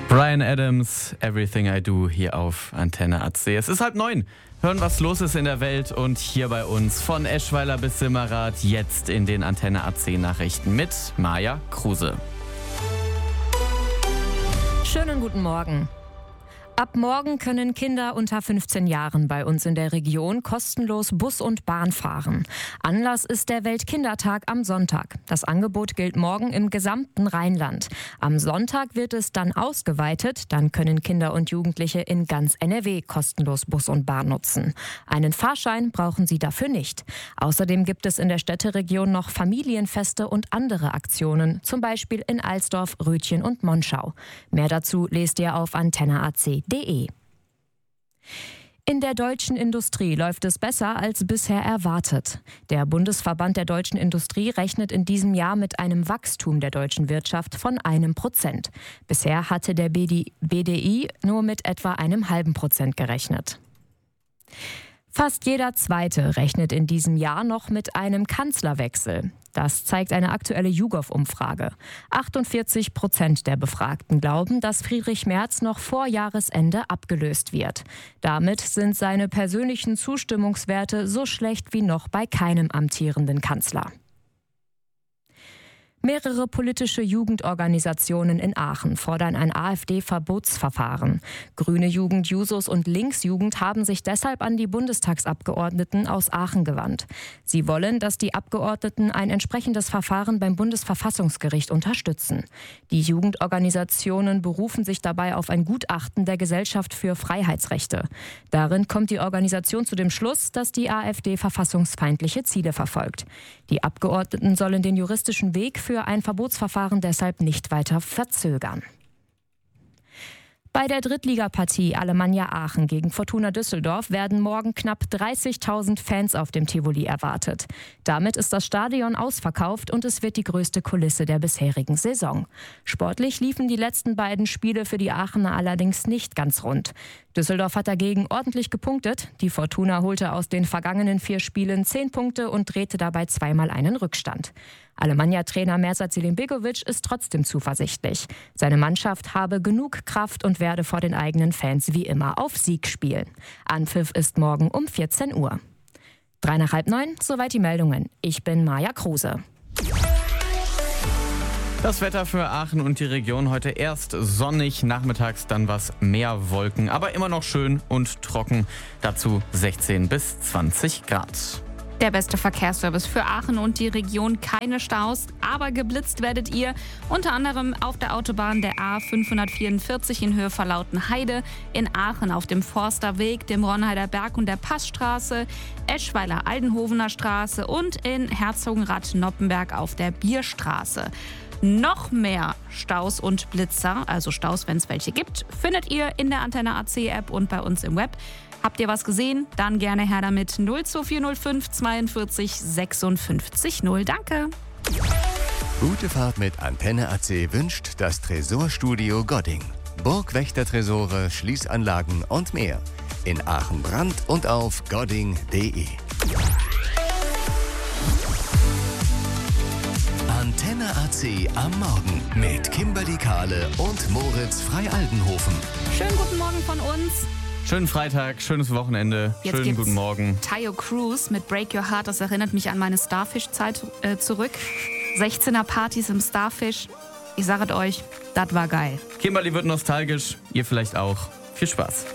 Bryan Adams, Everything I Do, hier auf Antenne AC. Es ist 8:30. Hören, was los ist in der Welt und hier bei uns von Eschweiler bis Simmerath, jetzt in den Antenne AC Nachrichten mit Maja Kruse. Schönen guten Morgen. Ab morgen können Kinder unter 15 Jahren bei uns in der Region kostenlos Bus und Bahn fahren. Anlass ist der Weltkindertag am Sonntag. Das Angebot gilt morgen im gesamten Rheinland. Am Sonntag wird es dann ausgeweitet. Dann können Kinder und Jugendliche in ganz NRW kostenlos Bus und Bahn nutzen. Einen Fahrschein brauchen sie dafür nicht. Außerdem gibt es in der Städteregion noch Familienfeste und andere Aktionen, zum Beispiel in Alsdorf, Rütchen und Monschau. Mehr dazu lest ihr auf antenneac.de. In der deutschen Industrie läuft es besser als bisher erwartet. Der Bundesverband der deutschen Industrie rechnet in diesem Jahr mit einem Wachstum der deutschen Wirtschaft von 1%. Bisher hatte der BDI nur mit etwa 0,5% gerechnet. Fast jeder Zweite rechnet in diesem Jahr noch mit einem Kanzlerwechsel. Das zeigt eine aktuelle YouGov-Umfrage. 48% der Befragten glauben, dass Friedrich Merz noch vor Jahresende abgelöst wird. Damit sind seine persönlichen Zustimmungswerte so schlecht wie noch bei keinem amtierenden Kanzler. Mehrere politische Jugendorganisationen in Aachen fordern ein AfD-Verbotsverfahren. Grüne Jugend, Jusos und Linksjugend haben sich deshalb an die Bundestagsabgeordneten aus Aachen gewandt. Sie wollen, dass die Abgeordneten ein entsprechendes Verfahren beim Bundesverfassungsgericht unterstützen. Die Jugendorganisationen berufen sich dabei auf ein Gutachten der Gesellschaft für Freiheitsrechte. Darin kommt die Organisation zu dem Schluss, dass die AfD verfassungsfeindliche Ziele verfolgt. Die Abgeordneten sollen den juristischen Weg für ein Verbotsverfahren deshalb nicht weiter verzögern. Bei der Drittligapartie Alemannia Aachen gegen Fortuna Düsseldorf werden morgen knapp 30.000 Fans auf dem Tivoli erwartet. Damit ist das Stadion ausverkauft und es wird die größte Kulisse der bisherigen Saison. Sportlich liefen die letzten beiden Spiele für die Aachener allerdings nicht ganz rund. Düsseldorf hat dagegen ordentlich gepunktet. Die Fortuna holte aus den vergangenen 4 Spielen 10 Punkte und drehte dabei zweimal einen Rückstand. Alemannia-Trainer Mersat Selimbegovic ist trotzdem zuversichtlich. Seine Mannschaft habe genug Kraft und werde vor den eigenen Fans wie immer auf Sieg spielen. Anpfiff ist morgen um 14 Uhr. 8:55, soweit die Meldungen. Ich bin Maja Kruse. Das Wetter für Aachen und die Region heute erst sonnig, nachmittags dann was mehr Wolken, aber immer noch schön und trocken. Dazu 16 bis 20 Grad. Der beste Verkehrsservice für Aachen und die Region, keine Staus, aber geblitzt werdet ihr. Unter anderem auf der Autobahn der A544 in Höhe von Lautenheide, in Aachen auf dem Forsterweg, dem Ronheider Berg und der Passstraße, Eschweiler-Aldenhovener Straße und in Herzogenrath-Noppenberg auf der Bierstraße. Noch mehr Staus und Blitzer, also Staus, wenn es welche gibt, findet ihr in der Antenne AC-App und bei uns im Web. Habt ihr was gesehen? Dann gerne her damit 02405 42 56 0. Danke. Gute Fahrt mit Antenne AC wünscht das Tresorstudio Godding. Burgwächtertresore, Schließanlagen und mehr. In Aachen Brand und auf godding.de. Antenne AC am Morgen mit Kimberly Kahle und Moritz Frei-Aldenhofen. Schönen guten Morgen von uns. Schönen Freitag, schönes Wochenende, Jetzt schönen guten Morgen. Tayo Cruz mit Break Your Heart, das erinnert mich an meine Starfish-Zeit zurück. 16er Partys im Starfish. Ich sage es euch, das war geil. Kimberly wird nostalgisch, ihr vielleicht auch. Viel Spaß.